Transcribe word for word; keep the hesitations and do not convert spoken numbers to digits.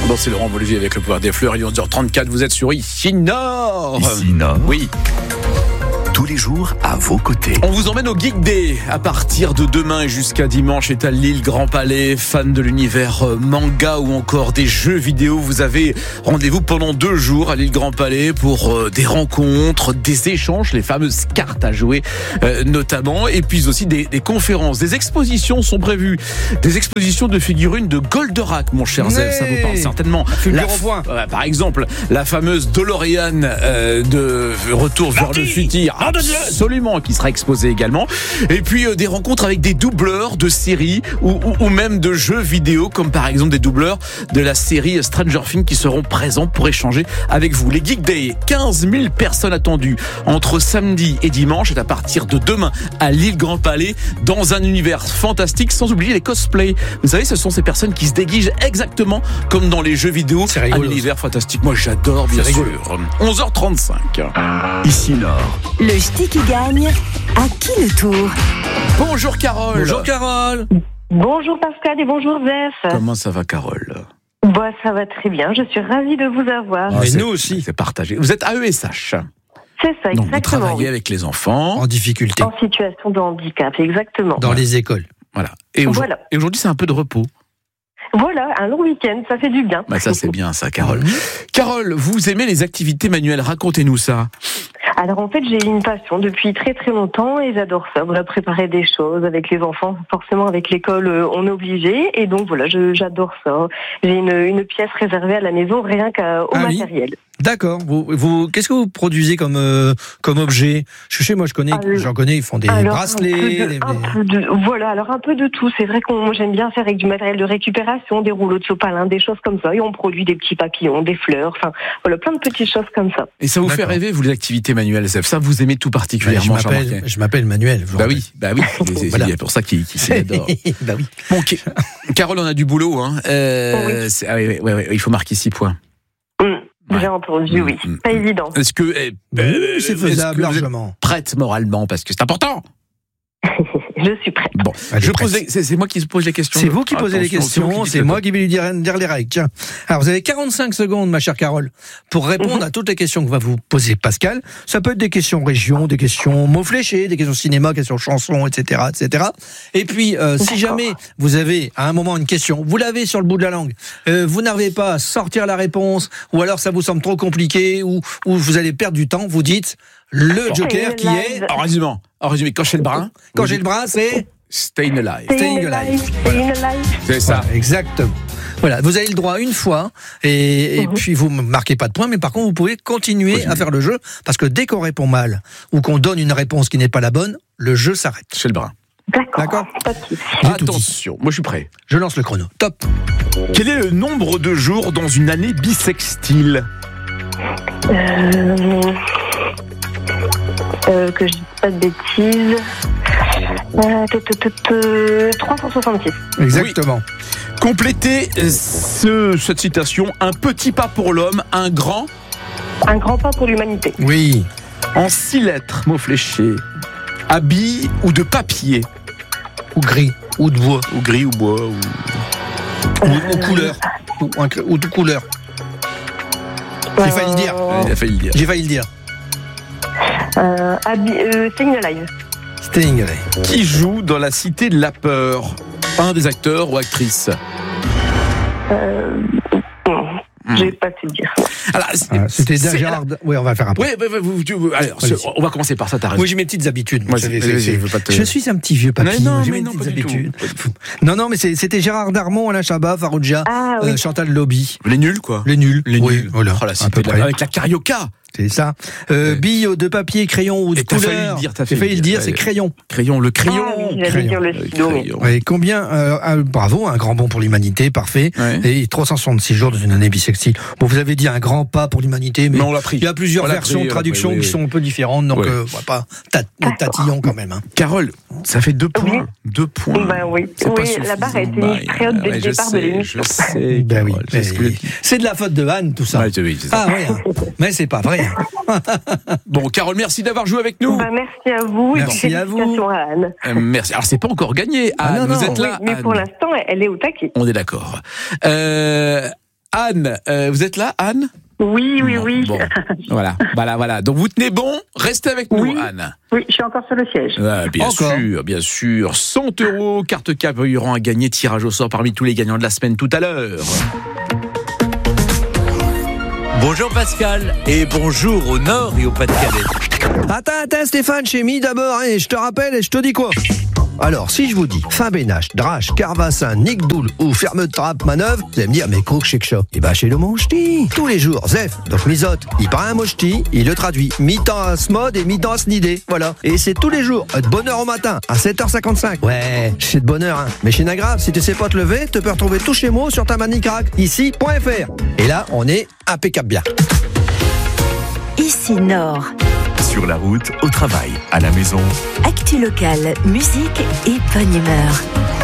Bon, c'est Laurent Voulzy avec le pouvoir des fleurs. Il est onze heures trente-quatre, vous êtes sur Ici Nord. Ici Nord. Oui. Tous les jours à vos côtés. On vous emmène au Geek Day à partir de demain et jusqu'à dimanche. C'est à Lille, Grand Palais. Fans de l'univers manga ou encore des jeux vidéo, vous avez rendez-vous pendant deux jours à Lille, Grand Palais pour euh, des rencontres, des échanges, les fameuses cartes à jouer euh, notamment, et puis aussi des, des conférences. Des expositions sont prévues. Des expositions de figurines de Goldorak, mon cher Zef, ça vous parle certainement. La, euh, par exemple, la fameuse DeLorean euh, de Retour vers le futur. Absolument, qui sera exposé également. Et puis euh, des rencontres avec des doubleurs de séries ou, ou, ou même de jeux vidéo, comme par exemple des doubleurs de la série Stranger Things qui seront présents pour échanger avec vous. Les Geek Day, quinze mille personnes attendues entre samedi et dimanche, et à partir de demain à Lille Grand Palais, dans un univers fantastique, sans oublier les cosplays. Vous savez, ce sont ces personnes qui se déguisent exactement comme dans les jeux vidéo. C'est rigolo, un univers fantastique. Moi, j'adore, bien sûr. onze heures trente-cinq. Ici Nord. Le ch'ti qui gagne, à qui le tour? Bonjour Carole. Bonjour Carole. Bonjour Pascal et bonjour Zef. Comment ça va Carole? Bah, ça va très bien, je suis ravie de vous avoir. Ah, Mais nous aussi. C'est partagé. Vous êtes A E S H. C'est ça, Donc exactement. vous travaillez oui. avec les enfants. En difficulté. En situation de handicap, exactement. Dans les écoles. Voilà. Et, aujourd- Voilà. et aujourd'hui, c'est un peu de repos. Voilà, un long week-end, ça fait du bien. Bah ça, c'est bien ça, Carole. Carole, vous aimez les activités manuelles. Racontez-nous ça. Alors en fait, j'ai une passion depuis très très longtemps et j'adore ça. Voilà, préparer des choses avec les enfants. Forcément, avec l'école, euh, on est obligé. Et donc voilà, je, j'adore ça. J'ai une, une pièce réservée à la maison rien qu'au Ah oui. matériel. D'accord. Vous, vous, qu'est-ce que vous produisez comme euh, comme objet? Je sais, moi, je connais, Alors, j'en connais, ils font des Alors, bracelets. un peu de- des- un peu de- voilà, alors un peu de tout. C'est vrai qu'on j'aime bien faire avec du matériel de récupération, des rouleaux de sopalin, des choses comme ça. Et on produit des petits papillons, des fleurs, enfin voilà, plein de petites choses comme ça. Et ça vous fait D'accord. rêver, vous, les activités manuelles, Zef? Ça, vous aimez tout Bah, je particulièrement, j'ai m'appelle, remarqué. je m'appelle Manuel. je vous Bah rappelle. oui, bah oui. C'est, c'est, Voilà. c'est pour ça qu'il, qu'il s'y adore. Bah oui. Bon, ok. Carole, on a du boulot, hein. Euh, Oui. c'est- ah oui, oui, oui, oui, il faut marquer six points. Hum, Ouais. J'ai entendu, oui. Hum, Pas hum. évident. Est-ce que, eh, Oui, euh, c'est est-ce faisable que vous êtes largement. prête moralement, parce que c'est important. Je suis prête. Bon, Elle est je prête. pose les- c'est, c'est moi qui pose les questions. C'est vous qui posez les Attention, c'est vous questions, qui c'est dites moi le qui vais lui dire, dire les règles. Tiens. Alors, vous avez quarante-cinq secondes, ma chère Carole, pour répondre Mhm. à toutes les questions que va vous poser Pascal. Ça peut être des questions région, des questions mots fléchés, des questions cinéma, questions chansons, et cetera, et cetera. Et puis, euh, si D'accord. jamais vous avez à un moment une question, vous l'avez sur le bout de la langue, euh, vous n'arrivez pas à sortir la réponse, ou alors ça vous semble trop compliqué, ou, ou vous allez perdre du temps, vous dites le joker qui est, En résumé, en résumé, quand j'ai le bras, quand j'ai le bras, c'est Staying alive. Staying alive. Staying alive. C'est ça. Voilà, exactement. Voilà, vous avez le droit une fois, et, et Mhm. puis vous ne marquez pas de points, mais par contre, vous pouvez continuer Continuer. à faire le jeu, parce que dès qu'on répond mal, ou qu'on donne une réponse qui n'est pas la bonne, le jeu s'arrête. Chez le bras. D'accord. D'accord. Pas de souci. J'ai tout dit. Attention, moi je suis prêt. Je lance le chrono. Top. Quel est le nombre de jours dans une année bissextile? Euh, euh, que je dise pas de bêtises. Euh, t- t- t- t- trois cent soixante-six. Exactement. Complétez ce, cette citation. Un petit pas pour l'homme, un grand, Un grand pas pour l'humanité. Oui. en six lettres, mot fléché. Habit ou de papier, Ou gris, ou de bois, ou gris ou bois, ou... ou, ou couleur, ou, un cr- ou de couleur. J'ai failli le dire. Euh, Il a failli le dire. J'ai failli le dire. Euh, habi- euh, Staying alive. Staying alive. Qui joue dans La Cité de la Peur? Un des acteurs ou actrices. Euh, non, je vais pas te dire. Alors, Ah, C'était c'est- Gérard. Oui, on va faire après. Oui, oui, oui, vous- vous- allez, Allez-y. on va commencer par ça, t'as raison. Moi, j'ai mes petites habitudes. Moi, vous savez, vas-y, c'est- vas-y, c'est- je veux pas te- Je suis un petit vieux papy. Mais non, j'ai mais mes non, petites pas du tout. habitudes. Non, non, mais c'est- c'était Gérard Darmon, Alain Chabat, Farouja, Ah oui. euh, Chantal Lobby. Les nuls, quoi. Les nuls. Les Oui, nuls. voilà. Oh, la à Cité peu de la près. Peur avec la carioca. C'est ça. Euh, Ouais. Billes de papier, crayon ou de Et t'as couleur. failli le dire, t'as J'ai failli failli le le dire, dire. c'est crayon. Crayon, le crayon. Ah oui, j'allais crayon. dire le Le stylo. mais- crayon. Et combien euh, euh, Bravo, un grand bond pour l'humanité, parfait. Ouais. Et trois cent soixante-six jours dans une année bissextile. Bon, vous avez dit un grand pas pour l'humanité, mais Mais on l'a pris. il y a plusieurs On l'a versions pris, de on l'a traduction pris, oui, qui oui. sont un peu différentes, donc Ouais. euh, on va pas tat- tatillons quand même. Hein. Carole, ça fait deux points. Oui. Deux points. Ben oui. C'est pas Oui, la barre a été suffisant. mise très haute dès Ouais, le je départ de sais, l'émission. Je sais. Ben oui, Carole, je sais ce que mais je dis. c'est de la faute de Anne, tout ça. Ouais, oui, c'est ça. Ah ouais, hein. Mais c'est pas vrai. Bon, Carole, merci d'avoir joué avec nous. Ben, merci à vous. Merci et puis à vous. félicitations à Anne. Euh, merci. Alors, c'est pas encore gagné. Ah, Anne, non, vous non. êtes là. Oui, mais pour Anne. l'instant, elle est au taquet. On est d'accord. Euh, Anne, euh, vous êtes là, Anne ? Oui, oui, Bon, oui. bon. Voilà, voilà, voilà. Donc vous tenez bon, restez avec nous, Oui. Anne. Oui, je suis encore sur le siège. Ouais, bien Encore. sûr, bien sûr. cent euros, carte carburant à gagner, tirage au sort parmi tous les gagnants de la semaine tout à l'heure. Bonjour Pascal et bonjour au Nord et au Pas-de-Calais. Attends, attends Stéphane, chez Mi d'abord, et je te rappelle et je te dis quoi ? Alors, si je vous dis Fabénache, Drache, Carvassin, Nick Doul ou Ferme de Trappe, Manœuvre, vous allez me dire, mais quoi que c'est que ça ? Eh ben, chez le Monch'ti. Tous les jours, Zef, donc Misote, il prend un Monch'ti, il le traduit, mi-temps à Smod et mi-temps à Snidé. Voilà. Et c'est tous les jours, de bonne heure au matin, à sept heures cinquante-cinq. Ouais, c'est de bonne heure, hein. Mais chez Nagra, si tu sais pas te lever, tu peux retrouver tous chez moi sur ta manicrac, ici point F R. Et là, on est impeccable bien. Ici Nord. Sur la route, au travail, à la maison. Actu locale, musique et bonne humeur.